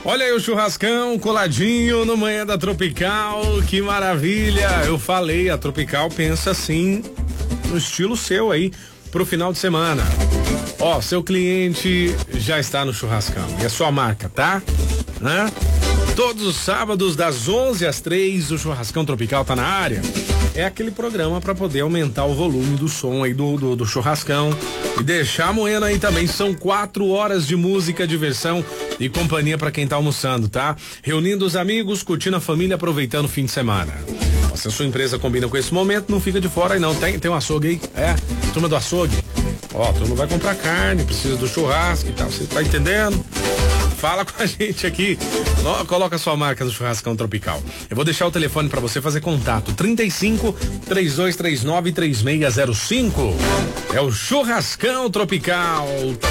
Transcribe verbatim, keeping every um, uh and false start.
Olha aí o churrascão coladinho no Manhã da Tropical, que maravilha. Eu falei, a Tropical pensa assim, no estilo seu aí, pro final de semana. Ó, seu cliente já está no churrascão, e a sua marca, tá? Né? Todos os sábados, das onze às três, o Churrascão Tropical tá na área. É aquele programa para poder aumentar o volume do som aí do, do, do churrascão e deixar moendo aí também. São quatro horas de música, diversão e companhia para quem tá almoçando, tá? Reunindo os amigos, curtindo a família, aproveitando o fim de semana. Se a sua empresa combina com esse momento, não fica de fora aí não. Tem, tem um açougue aí? É, turma do açougue. Ó, tu não vai comprar carne, precisa do churrasco e tal, você tá entendendo? Fala com a gente aqui. Coloca a sua marca do Churrascão Tropical. Eu vou deixar o telefone para você fazer contato. trinta e cinco, três dois três nove, três seis zero cinco. É o Churrascão Tropical.